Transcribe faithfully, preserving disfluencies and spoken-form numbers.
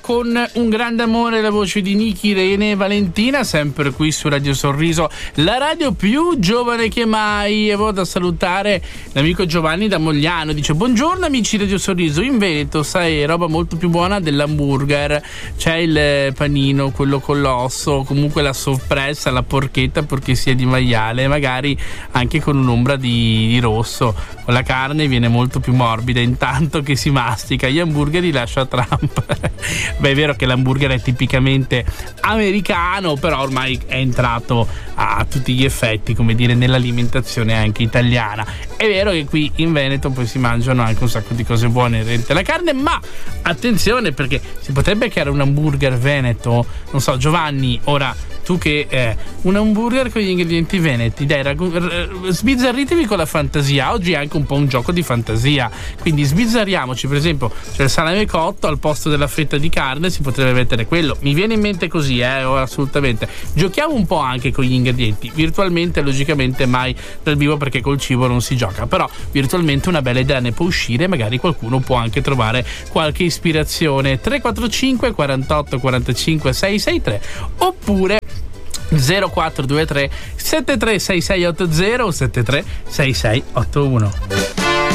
con un grande amore la voce di Niki, Irene e Valentina, sempre qui su Radio Sorriso, la radio più giovane che mai. E vado a salutare l'amico Giovanni da Mogliano, dice: buongiorno amici Radio Sorriso, in Veneto sai roba molto più buona dell'hamburger, c'è il panino, quello con l'osso, comunque la soppressa, la porchetta perché sia di maiale, magari anche con un'ombra di, di rosso, con la carne viene molto più morbida intanto che si mastica. Gli hamburger li lascia Trump. Beh, è vero che l'hamburger è tipicamente americano, però ormai è entrato a tutti gli effetti, come dire, nell'alimentazione anche italiana. È vero che qui in Veneto poi si mangiano anche un sacco di cose buone inerenti alla carne, ma attenzione, perché si potrebbe creare un hamburger veneto, non so, Giovanni, ora tu che eh, un hamburger con gli ingredienti veneti, dai, raggu- r- sbizzarritevi con la fantasia. Oggi è anche un po' un gioco di fantasia, quindi sbizzarriamoci. Per esempio c'è il salame cotto, al posto della fetta di carne si potrebbe mettere quello, mi viene in mente così, eh, assolutamente. Giochiamo un po' anche con gli ingredienti, virtualmente logicamente mai dal vivo perché col cibo non si gioca, però virtualmente una bella idea ne può uscire, magari qualcuno può anche trovare qualche ispirazione. Tre quattro cinque quarantotto quarantacinque sei sei tre oppure zero quattro due tre sette tre sei sei otto zero o sette tre sei sei otto uno.